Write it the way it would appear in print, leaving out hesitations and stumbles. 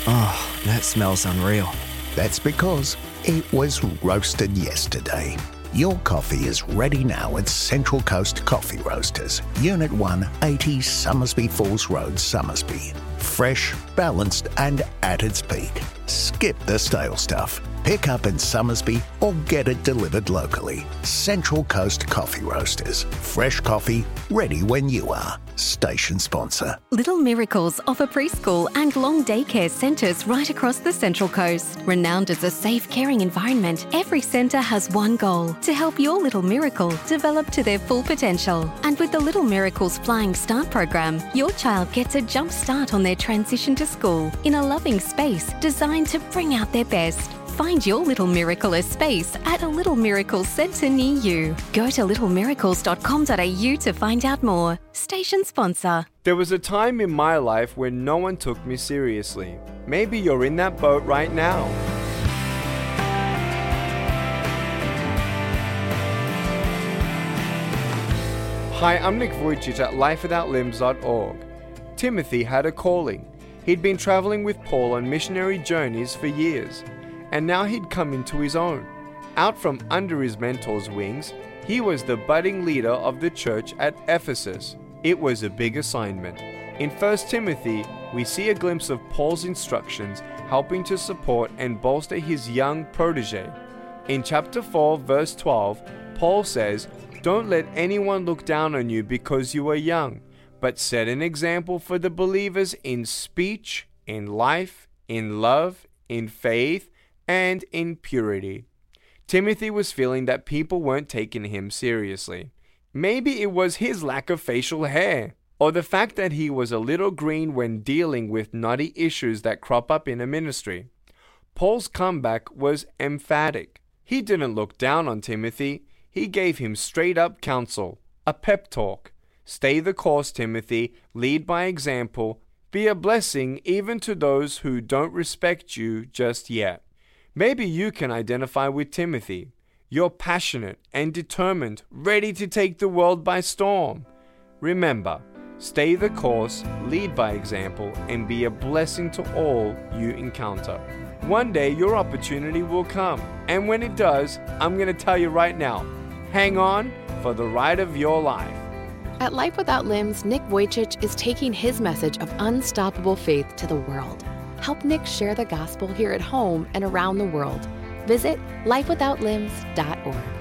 Oh, that smells unreal. That's because it was roasted yesterday. Your coffee is ready now at Central Coast Coffee Roasters, Unit 180 Summersby Falls Road, Summersby. Fresh, balanced and at its peak. Skip the stale stuff. Pick up in Summersby or get it delivered locally. Central Coast Coffee Roasters. Fresh coffee, ready when you are. Station sponsor. Little Miracles offer preschool and long daycare centres right across the Central Coast. Renowned as a safe, caring environment, every centre has one goal: to help your little miracle develop to their full potential. And with the Little Miracles Flying Start program, your child gets a jump start on their transition to school in a loving space designed to bring out their best. Find your Little Miracle a space at a Little Miracles centre near you. Go to littlemiracles.com.au to find out more. Station sponsor. There was a time in my life when no one took me seriously. Maybe you're in that boat right now. Hi, I'm Nick Vujicic at lifewithoutlimbs.org. Timothy had a calling. He'd been traveling with Paul on missionary journeys for years, and now he'd come into his own. Out from under his mentor's wings, he was the budding leader of the church at Ephesus. It was a big assignment. In 1 Timothy, we see a glimpse of Paul's instructions helping to support and bolster his young protege. In chapter 4, verse 12, Paul says, "Don't let anyone look down on you because you are young, but set an example for the believers in speech, in life, in love, in faith, and in purity." Timothy was feeling that people weren't taking him seriously. Maybe it was his lack of facial hair, or the fact that he was a little green when dealing with knotty issues that crop up in a ministry. Paul's comeback was emphatic. He didn't look down on Timothy. He gave him straight-up counsel, a pep talk. Stay the course, Timothy. Lead by example. Be a blessing even to those who don't respect you just yet. Maybe you can identify with Timothy. You're passionate and determined, ready to take the world by storm. Remember, stay the course, lead by example, and be a blessing to all you encounter. One day your opportunity will come, and when it does, I'm going to tell you right now, hang on for the ride of your life. At Life Without Limbs, Nick Vujicic is taking his message of unstoppable faith to the world. Help Nick share the gospel here at home and around the world. Visit lifewithoutlimbs.org.